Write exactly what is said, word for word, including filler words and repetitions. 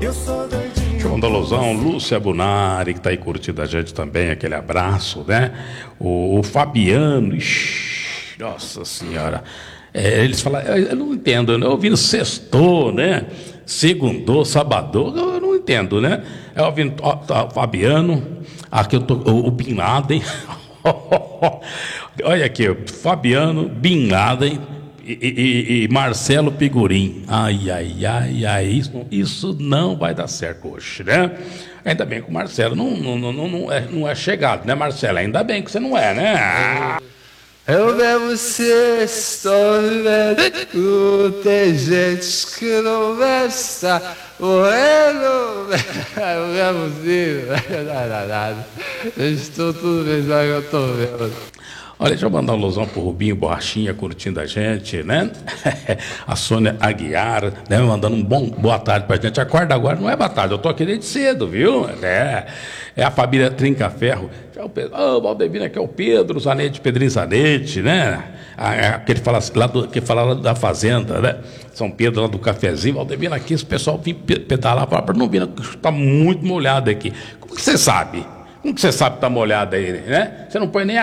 João da Losão, Lúcia Bunari, que está aí curtindo a gente também, aquele abraço, né? O, o Fabiano, ixi, nossa senhora, é, eles falam, eu, eu não entendo, eu ouvindo sextou, né? Segundou, sabadou, eu não entendo, né? Eu ouvindo ó, ó, Fabiano, aqui eu tô, o, o Bin Laden, olha aqui, Fabiano, Bin Laden, E, e, e Marcelo Pigurim. Ai, ai, ai, ai, isso, isso não vai dar certo hoje, né? Ainda bem que o Marcelo não, não, não, não, é, não é chegado, né, Marcelo? Ainda bem que você não é, né? Eu mesmo sei, estou vendo, tem gente que não versa, morrendo, eu mesmo sei, não é nada, eu estou tudo bem, já que eu estou vendo. Olha, deixa eu mandar um alusão pro Rubinho Borrachinha curtindo a gente, né? A Sônia Aguiar, né? Mandando um bom boa tarde pra gente. Acorda agora, não é boa tarde, eu tô aqui desde cedo, viu? É, é a família Trinca Ferro. É o Pedro, oh, o Valdemiro aqui é o Pedro Zanetti, Pedrinho Zanetti, né? Aquele fala, lá do, que fala lá da fazenda, né? São Pedro lá do cafezinho. Valdemiro aqui, esse pessoal vem pedalar para não vir, tá muito molhado aqui. Como que você sabe? Como que você sabe que tá molhado aí, né? Você não põe nem